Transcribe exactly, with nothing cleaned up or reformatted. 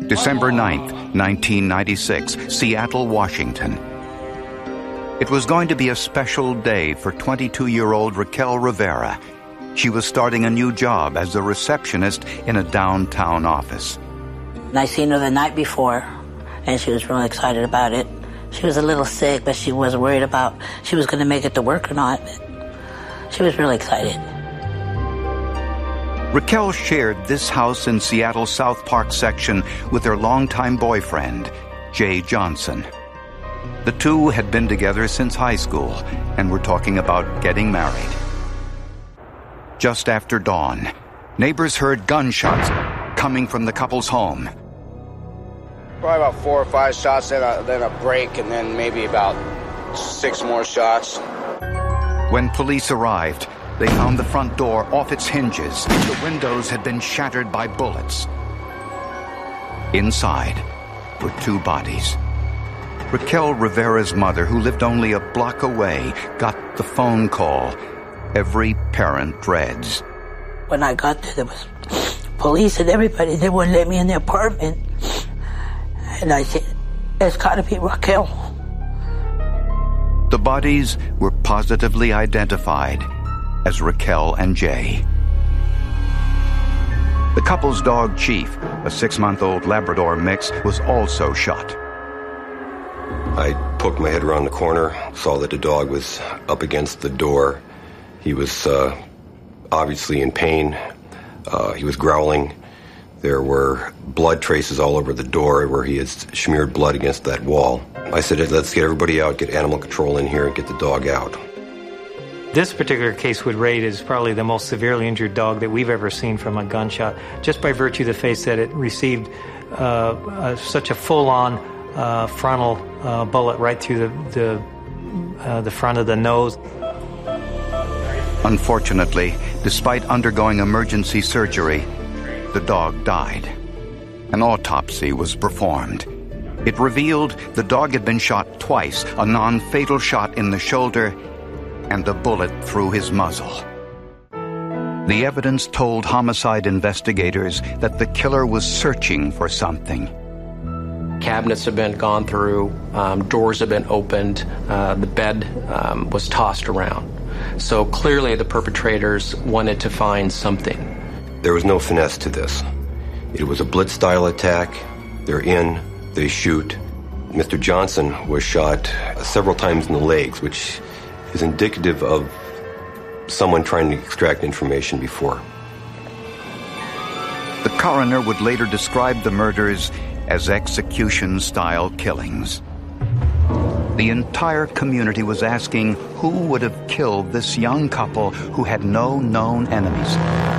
December ninth, nineteen ninety-six, Seattle, Washington. It was going to be a special day for twenty-two-year-old Raquel Rivera. She was starting a new job as a receptionist in a downtown office. I seen her the night before, and she was really excited about it. She was a little sick, but she wasn't worried about she was going to make it to work or not. She was really excited. Raquel shared this house in Seattle's South Park section with her longtime boyfriend, Jay Johnson. The two had been together since high school and were talking about getting married. Just after dawn, neighbors heard gunshots coming from the couple's home. Probably about four or five shots, then a, then a break, and then maybe about six more shots. When police arrived, they found the front door off its hinges. The windows had been shattered by bullets. Inside were two bodies. Raquel Rivera's mother, who lived only a block away, got the phone call every parent dreads. When I got there, there was police and everybody. They wouldn't let me in the apartment. And I said, it's got to be Raquel. The bodies were positively identified as Raquel and Jay. The couple's dog, Chief, a six-month-old Labrador mix, was also shot. I poked my head around the corner, saw that the dog was up against the door. He was uh, obviously in pain. Uh, he was growling. There were blood traces all over the door where he had smeared blood against that wall. I said, let's get everybody out, get animal control in here, and get the dog out. This particular case would rate as probably the most severely injured dog that we've ever seen from a gunshot, just by virtue of the fact that it received uh, uh, such a full-on uh, frontal uh, bullet right through the, the, uh, the front of the nose. Unfortunately, despite undergoing emergency surgery, the dog died. An autopsy was performed. It revealed the dog had been shot twice, a non-fatal shot in the shoulder and a bullet through his muzzle. The evidence told homicide investigators that the killer was searching for something. Cabinets have been gone through, um, doors have been opened, uh, the bed um, was tossed around. So clearly the perpetrators wanted to find something. There was no finesse to this. It was a blitz-style attack. They're in, they shoot. Mister Johnson was shot several times in the legs, which is indicative of someone trying to extract information before. The coroner would later describe the murders as execution-style killings. The entire community was asking who would have killed this young couple who had no known enemies.